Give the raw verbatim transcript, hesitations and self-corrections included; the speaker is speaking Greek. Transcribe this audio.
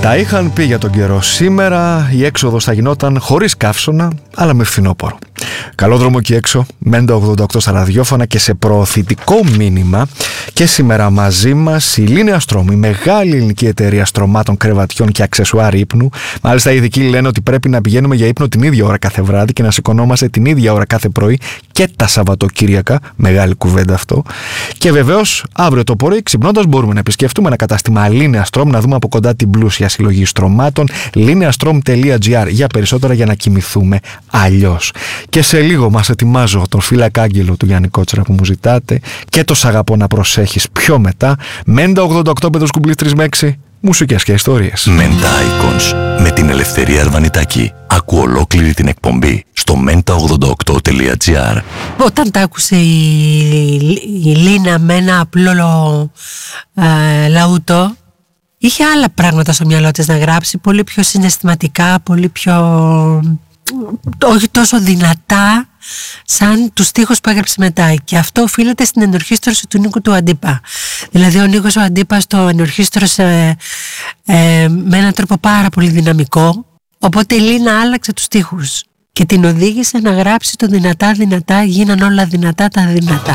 Τα είχαν πει για τον καιρό. Σήμερα η έξοδος θα γινόταν χωρίς καύσωνα, αλλά με φθινόπωρο. Καλό δρόμο και έξω, Μέντα ογδόντα οκτώ στα ραδιόφωνα και σε προωθητικό μήνυμα. Και σήμερα μαζί μας η Λίνεα Στρόμ, η μεγάλη ελληνική εταιρεία στρωμάτων, κρεβατιών και αξεσουάρ ύπνου. Μάλιστα οι ειδικοί λένε ότι πρέπει να πηγαίνουμε για ύπνο την ίδια ώρα κάθε βράδυ και να σηκωνόμαστε την ίδια ώρα κάθε πρωί και τα Σαββατοκύριακα. Μεγάλη κουβέντα αυτό. Και βεβαίως αύριο το πρωί ξυπνώντας μπορούμε να επισκεφτούμε ένα κατάστημα Λίνεα Στρόμ, να δούμε από κοντά την πλούσια συλλογή στρωμάτων. λίνεα στρόμ τελεία τζι άρ για περισσότερα, για να κοιμηθούμε αλλιώς. Και σε λίγο μας ετοιμάζω τον φύλακα-άγγελο του Γιάννη Κότσερα που μου ζητάτε και το σ' αγαπώ να προσέχεις πιο μετά. Μέντα ογδόντα οκτώ πέντε σκουμπλής τρεις με έξι, μουσικές και ιστορίες. Menta Icons με την Ελευθερία Αρβανιτάκη. Άκου ολόκληρη την εκπομπή στο μέντα ογδόντα οκτώ τελεία τζι άρ. Όταν τα άκουσε η, η Λίνα με ένα απλό ε, λαούτο, είχε άλλα πράγματα στο μυαλό της να γράψει, πολύ πιο συναισθηματικά, πολύ πιο, όχι τόσο δυνατά σαν τους στίχους που έγραψε μετά. Και αυτό οφείλεται στην ενορχήστρωση του Νίκου του Αντίπα. Δηλαδή ο Νίκος ο Αντίπας το ενορχήστρωσε ε, με έναν τρόπο πάρα πολύ δυναμικό, οπότε η Λίνα άλλαξε τους στίχους και την οδήγησε να γράψει το δυνατά δυνατά γίναν όλα δυνατά τα δυνατά.